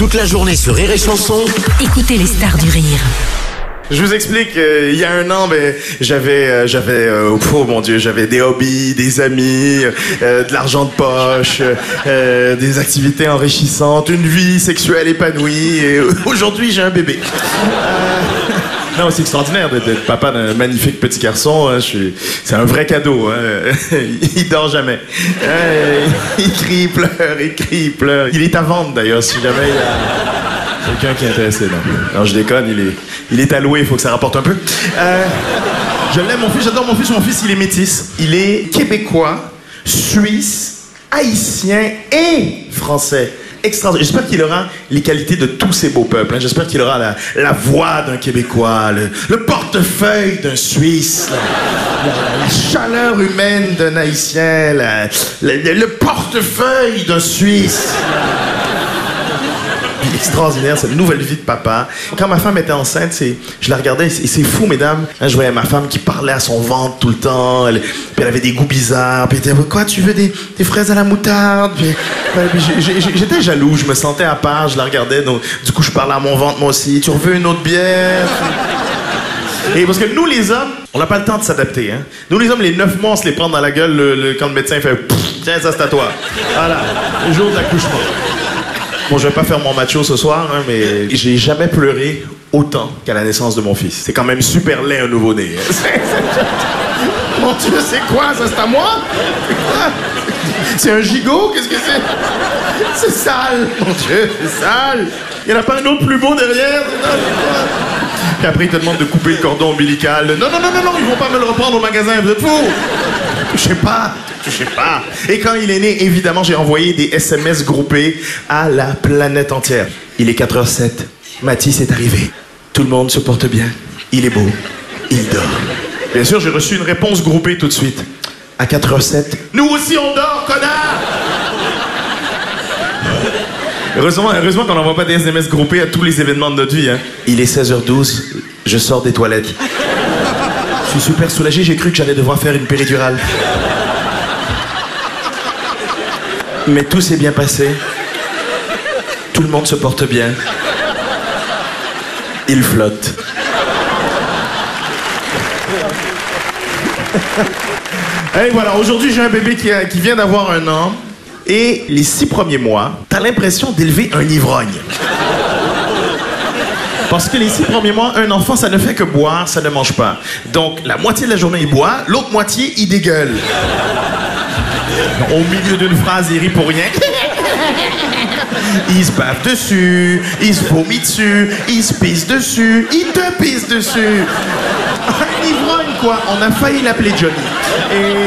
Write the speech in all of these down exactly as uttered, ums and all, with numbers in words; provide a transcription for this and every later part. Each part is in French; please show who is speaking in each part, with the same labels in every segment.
Speaker 1: Toute la journée sur Rire et Chanson.
Speaker 2: Écoutez les stars du rire.
Speaker 3: Je vous explique, euh, il y a un an, ben, j'avais, euh, j'avais, euh, oh mon Dieu, j'avais des hobbies, des amis, euh, de l'argent de poche, euh, des activités enrichissantes, une vie sexuelle épanouie, et aujourd'hui j'ai un bébé. Euh, non, c'est extraordinaire d'être, d'être papa d'un magnifique petit garçon. Hein, je suis, c'est un vrai cadeau. Hein. Il dort jamais. Hein, il crie, il pleure, il crie, il pleure. Il est à vendre d'ailleurs, si jamais il y a quelqu'un qui est intéressé. Non, non je déconne, il est, il est alloué, il faut que ça rapporte un peu. Euh, je l'aime, mon fils, j'adore mon fils. Mon fils, il est métis. Il est québécois, suisse, haïtien et français. Extraordinaire. J'espère qu'il aura les qualités de tous ces beaux peuples. Hein. J'espère qu'il aura la, la voix d'un Québécois, le, le portefeuille d'un Suisse, la, la, la chaleur humaine d'un Haïtien, la, la, le, le portefeuille d'un Suisse. Extraordinaire, cette nouvelle vie de papa. Quand ma femme était enceinte, c'est, je la regardais, et c'est fou, mesdames. Hein, je voyais ma femme qui parlait à son ventre tout le temps. Elle, puis elle avait des goûts bizarres. Puis elle disait, quoi, tu veux des, des fraises à la moutarde? Puis, puis j'étais jaloux, je me sentais à part, je la regardais. Donc, du coup, je parlais à mon ventre, moi aussi. Tu veux une autre bière? Et parce que nous, les hommes, on n'a pas le temps de s'adapter. Hein. Nous, les hommes, les neuf mois, on se les prend dans la gueule le, le, quand le médecin fait « Tiens, ça, c'est à toi. » Voilà, le jour de l'accouchement. Bon, je vais pas faire mon macho ce soir, hein, mais j'ai jamais pleuré autant qu'à la naissance de mon fils. C'est quand même super laid, un nouveau-né. Mon Dieu, c'est quoi, ça? C'est à moi? C'est un gigot? Qu'est-ce que c'est? C'est sale, mon Dieu, c'est sale. Il n'y en a pas un autre plus beau derrière? Puis après, ils te demandent de couper le cordon ombilical. Non, non, non, non, non, ils vont pas me le reprendre au magasin, vous êtes fous? Je sais pas. Je sais pas. Et quand il est né, évidemment, j'ai envoyé des S M S groupés à la planète entière. Il est quatre heures sept. Mathis est arrivé. Tout le monde se porte bien. Il est beau. Il dort. Bien sûr, j'ai reçu une réponse groupée tout de suite. À quatre heures sept. Nous aussi, on dort, connard! Heureusement, heureusement qu'on n'envoie pas des S M S groupés à tous les événements de notre vie. Hein. Il est seize heures douze. Je sors des toilettes. Je suis super soulagé. J'ai cru que j'allais devoir faire une péridurale. Mais tout s'est bien passé. Tout le monde se porte bien. Il flotte. Et voilà, aujourd'hui j'ai un bébé qui, a, qui vient d'avoir un an. Et les six premiers mois, t'as l'impression d'élever un ivrogne. Parce que les six premiers mois, un enfant, ça ne fait que boire, ça ne mange pas. Donc la moitié de la journée, il boit, l'autre moitié, il dégueule. Au milieu d'une phrase, il rit pour rien. Il se bave dessus, il se vomit dessus, il se pisse dessus, il te pisse dessus. Un ivrogne, quoi. On a failli l'appeler Johnny. Et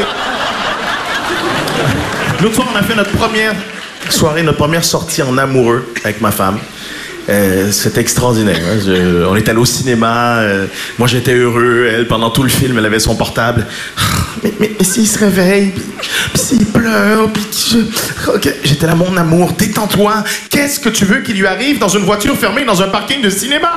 Speaker 3: l'autre soir, on a fait notre première soirée, notre première sortie en amoureux avec ma femme. Euh, c'était extraordinaire. Hein. Je, on est allé au cinéma. Euh, moi, j'étais heureux. Elle, pendant tout le film, elle avait son portable. Mais, mais, mais s'il se réveille, puis, puis s'il pleure, puis je... okay. J'étais là, mon amour, détends-toi. Qu'est-ce que tu veux qu'il lui arrive dans une voiture fermée dans un parking de cinéma?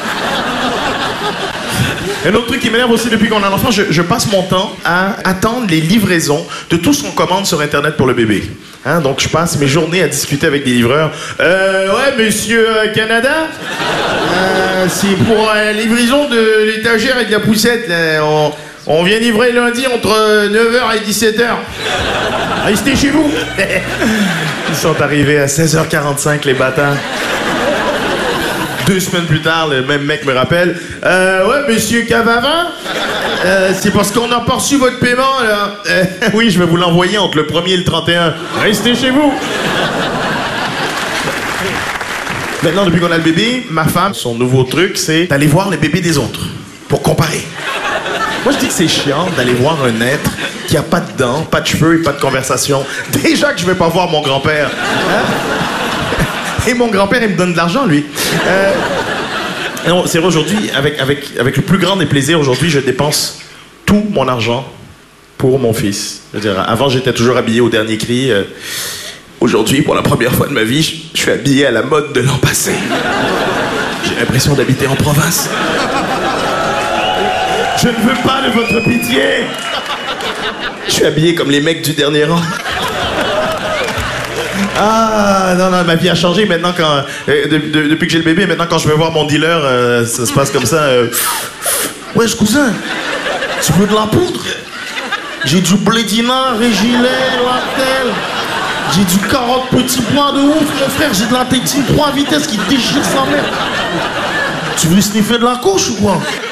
Speaker 3: Un autre truc qui m'énerve aussi depuis qu'on a un enfant, je, je passe mon temps à attendre les livraisons de tout ce qu'on commande sur Internet pour le bébé. Hein, donc je passe mes journées à discuter avec des livreurs. Euh, ouais, monsieur euh, Canada, euh, c'est pour la euh, livraison de l'étagère et de la poussette. Là, on, on vient livrer lundi entre neuf heures et dix-sept heures. Restez chez vous. Ils sont arrivés à seize heures quarante-cinq, les bâtards. Deux semaines plus tard, le même mec me rappelle. Euh, ouais, monsieur Cavavin, euh, c'est parce qu'on n'a pas reçu votre paiement, là. Euh, oui, je vais vous l'envoyer entre le premier et le trente et un. Restez chez vous. Maintenant, depuis qu'on a le bébé, ma femme, son nouveau truc, c'est d'aller voir les bébés des autres pour comparer. Moi, je dis que c'est chiant d'aller voir un être qui a pas de dents, pas de cheveux et pas de conversation. Déjà que je vais pas voir mon grand-père. Hein? Et mon grand-père, il me donne de l'argent, lui. Euh... Non, c'est vrai, aujourd'hui, avec, avec, avec le plus grand des plaisirs, aujourd'hui, je dépense tout mon argent pour mon fils. Je veux dire, avant, j'étais toujours habillé au dernier cri. Euh... Aujourd'hui, pour la première fois de ma vie, je, je suis habillé à la mode de l'an passé. J'ai l'impression d'habiter en province. Je ne veux pas de votre pitié. Je suis habillé comme les mecs du dernier rang. Ah, non, non, ma vie a changé. Maintenant, quand, euh, de- de- depuis que j'ai le bébé, maintenant, quand je vais voir mon dealer, euh, ça se passe comme ça. Euh... Wesh, cousin, tu veux de la poudre? J'ai du blédina, régilet, lactel. J'ai du carotte petit pois de ouf, mon frère. J'ai de la tétine trois vitesses qui déchire sa mère. Tu veux sniffer de la couche ou quoi?